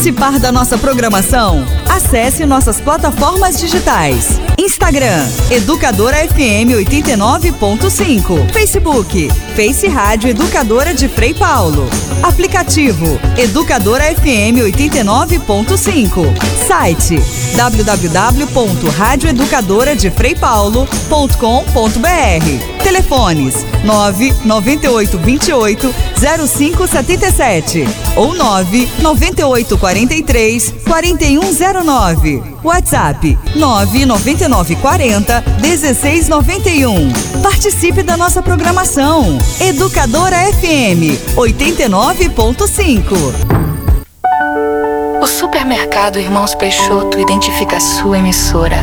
participar da nossa programação? Acesse nossas plataformas digitais. Instagram, Educadora FM 89.5. Facebook, Face Rádio Educadora de Frei Paulo. Aplicativo, Educadora FM 89.5. Site, www.radioeducadoradefreipaulo.com.br. Telefones 99828-0577 ou 99843-4109. WhatsApp 99940-1691. Participe da nossa programação. Educadora FM 89.5. O supermercado Irmãos Peixoto identifica a sua emissora